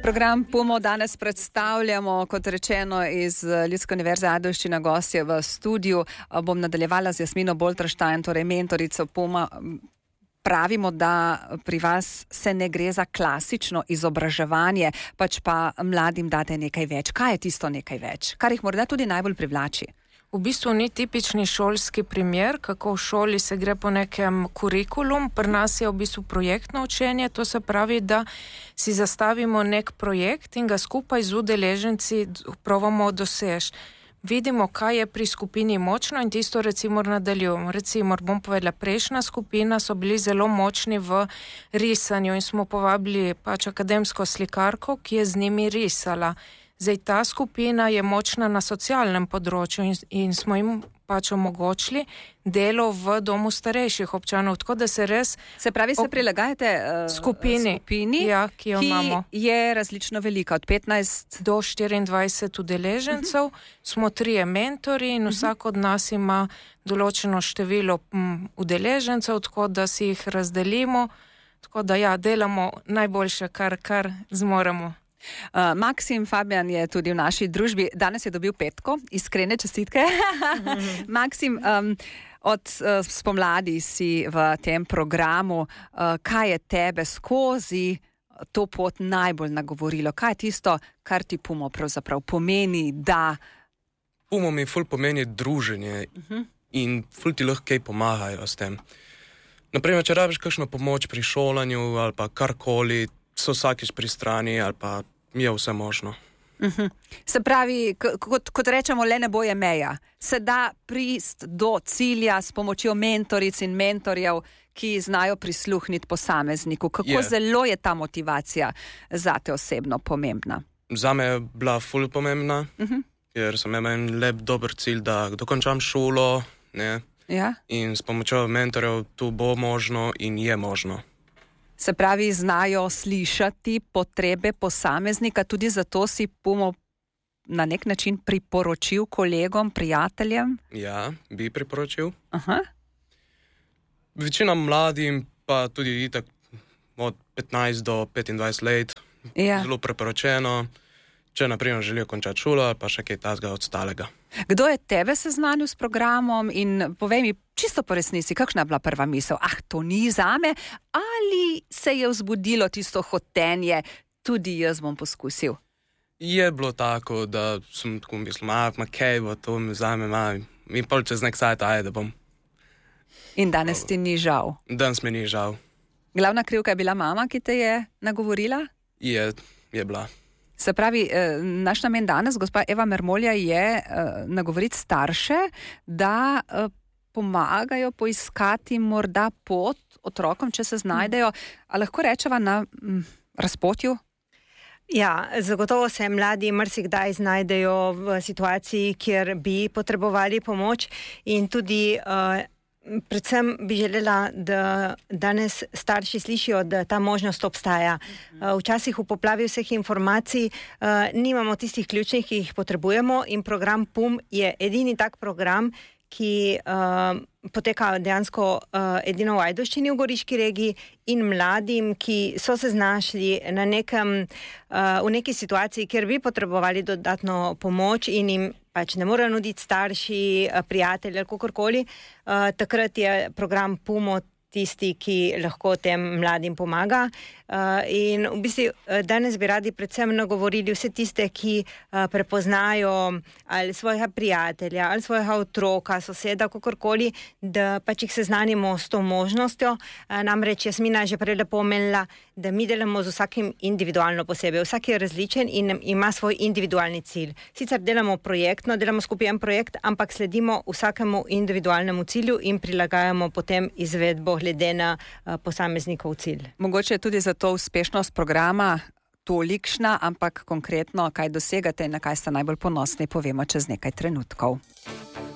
Program PUM-o danes predstavljamo, kot rečeno, iz Ljudske univerze Ajdovščina, gostje v studiu. Bom nadaljevala z Jasmino Boltraštajn, torej mentorico PUM-a. Pravimo, da pri vas se ne gre za klasično izobraževanje, pač pa mladim date nekaj več. Kaj je tisto nekaj več? Kar jih morda tudi najbolj privlači? V bistvu ni tipični šolski primer, kako v šoli se gre po nekem kurikulum. Pri nas je v bistvu projektno učenje, to se pravi, da si zastavimo nek projekt in ga skupaj z udeleženci probamo doseči. Vidimo, kaj je pri skupini močno in tisto recimo nadaljujemo. Recimo, bom povedala, prejšnja skupina so bili zelo močni v risanju in smo povabili pač akademsko slikarko, ki je z njimi risala. Zdaj, ta skupina je močna na socialnem področju in smo jim pač omogočili delo v domu starejših občanov, tako da se res... Se pravi, se prilagajate skupini, ja, ki jo imamo. Je različno velika, od 15 do 24 udeležencev, smo 3 mentori in vsak od nas ima določeno število udeležencev, tako da si jih razdelimo, tako da ja, delamo najboljše, kar zmoremo. Maksim Fabijan je tudi v naši družbi. Danes je dobil petko, iskrene čestitke. Maksim, od spomladi si v tem programu. Kaj je tebe skozi to pot najbolj nagovorilo? Kaj je tisto, kar ti PUM-o pravzaprav pomeni, da... PUM-o mi ful pomeni druženje in ful ti lahko kaj pomagajo s tem. Naprimer, če rabiš kakšno pomoč pri šolanju ali pa karkoli, so vsakič pri strani ali pa je vse možno. Se pravi, kot rečemo, le ne boje meja. Se da prist do cilja s pomočjo mentoric in mentorjev, ki znajo prisluhniti posamezniku. Kako zelo je ta motivacija zate osebno pomembna? Zame je bila ful pomembna, ker sem imel en lep dober cilj, da dokončam šolo, ne? Ja. In s pomočjo mentorjev tu bo možno in je možno. Se pravi, znajo slišati potrebe posameznika, tudi zato si PUM-o na nek način priporočil kolegom, prijateljem? Ja, bi priporočil. Aha. Večina mladim, pa tudi itak od 15 do 25 let, zelo priporočeno, če naprimer želijo končati šolo ali pa še kaj takega ostalega. Kdo je tebe seznanil s programom in povej mi čisto po resnici, kakšna je bila prva misel? To ni zame, ali se je vzbudilo tisto hotenje, tudi jaz bom poskusil? Je bilo tako, da sem tako mislil, kaj bo to zame, in pol čez nek sajt, da bom. In danes ti ni žal? Danes mi ni žal. Glavna krivka je bila mama, ki te je nagovorila? Je bila. Se pravi, naš namen danes, gospa Eva Mermolja, je nagovoriti starše, da pomagajo poiskati morda pot otrokom, če se znajdejo. A lahko rečeva na razpotju? Ja, zagotovo se mladi marsikdaj znajdejo v situaciji, kjer bi potrebovali pomoč in tudi predvsem bi želela, da danes starši slišijo, da ta možnost obstaja. Včasih v poplavi vseh informacij nimamo tistih ključnih, ki jih potrebujemo in program PUM je edini tak program, ki poteka dejansko edino v Ajdovščini v Goriški regiji in mladim, ki so se znašli v neki situaciji, kjer bi potrebovali dodatno pomoč in jim pač ne morejo nuditi starši, prijatelji ali kakorkoli. Takrat je program PUM-o tisti, ki lahko tem mladim pomaga. In v bistvu danes bi radi predvsem nagovorili vse tiste, ki prepoznajo ali svojega prijatelja, ali svojega otroka, soseda, kakorkoli, da pač jih seznanimo s to možnostjo. Namreč Jasmina je že prej lepo omenila, da mi delamo z vsakim individualno posebej. Vsak je različen in ima svoj individualni cilj. Sicer delamo projektno, delamo skupaj en projekt, ampak sledimo vsakemu individualnemu cilju in prilagajamo potem izvedbo glede na posameznikov cilj. Mogoče je tudi zato uspešnost programa tolikšna, ampak konkretno, kaj dosegate in na kaj ste najbolj ponosni, povemo čez nekaj trenutkov.